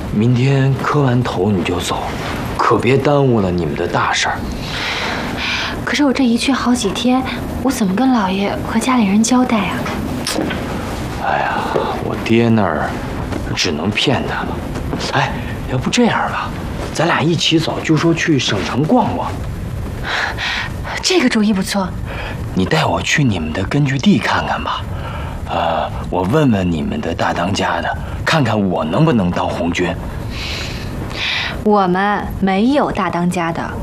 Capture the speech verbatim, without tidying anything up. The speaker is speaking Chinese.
明天磕完头你就走，可别耽误了你们的大事儿。 可是我这一去好几天，我怎么跟老爷和家里人交代啊？ 哎呀，我爹那儿只能骗他了。哎，要不这样吧，咱俩一起走，就说去省城逛逛。 这个主意不错。 你带我去你们的根据地看看吧。呃，我问问你们的大当家的，看看我能不能当红军。 我们没有大当家的，